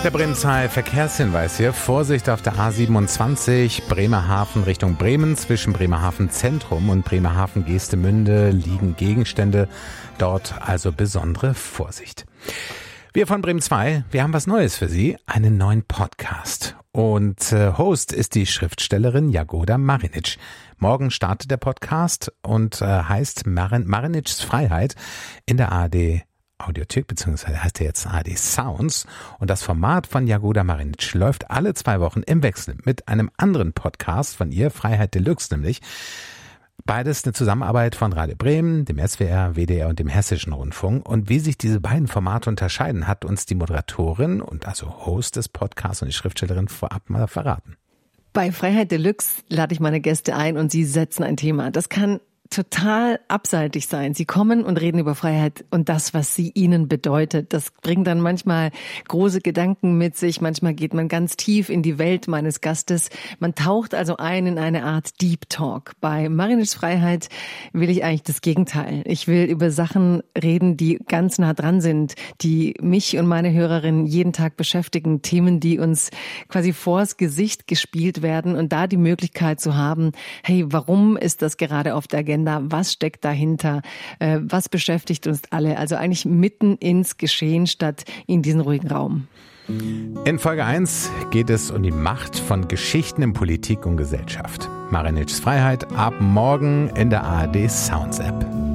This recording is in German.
Der Bremen 2 Verkehrshinweis hier. Vorsicht auf der A27 Bremerhaven Richtung Bremen. Zwischen Bremerhaven Zentrum und Bremerhaven Geestemünde liegen Gegenstände. Dort also besondere Vorsicht. Wir von Bremen 2, wir haben was Neues für Sie. Einen neuen Podcast. Und Host ist die Schriftstellerin Jagoda Marinic. Morgen startet der Podcast und heißt Marinics Freiheit in der ARD Audiothek, beziehungsweise heißt er jetzt ARD Sounds. Und das Format von Jagoda Marinic läuft alle 2 Wochen im Wechsel mit einem anderen Podcast von ihr, Freiheit Deluxe nämlich. Beides eine Zusammenarbeit von Radio Bremen, dem SWR, WDR und dem Hessischen Rundfunk. Und wie sich diese beiden Formate unterscheiden, hat uns die Moderatorin und also Host des Podcasts und die Schriftstellerin vorab mal verraten. Bei Freiheit Deluxe lade ich meine Gäste ein und sie setzen ein Thema. Das kann total abseitig sein. Sie kommen und reden über Freiheit und das, was sie ihnen bedeutet. Das bringt dann manchmal große Gedanken mit sich. Manchmal geht man ganz tief in die Welt meines Gastes. Man taucht also ein in eine Art Deep Talk. Bei Marinics Freiheit will ich eigentlich das Gegenteil. Ich will über Sachen reden, die ganz nah dran sind, die mich und meine Hörerinnen jeden Tag beschäftigen. Themen, die uns quasi vors Gesicht gespielt werden und da die Möglichkeit zu haben, hey, warum ist das gerade auf der Agenda? Was steckt dahinter? Was beschäftigt uns alle? Also eigentlich mitten ins Geschehen statt in diesen ruhigen Raum. In Folge 1 geht es um die Macht von Geschichten in Politik und Gesellschaft. Marinics Freiheit ab morgen in der ARD Sounds App.